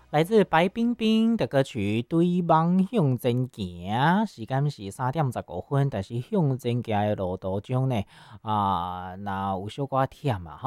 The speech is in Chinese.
来自白冰冰的歌曲《对梦向前行》，时间是3:15，但是向前行的路途中呢，那有小可忝啊。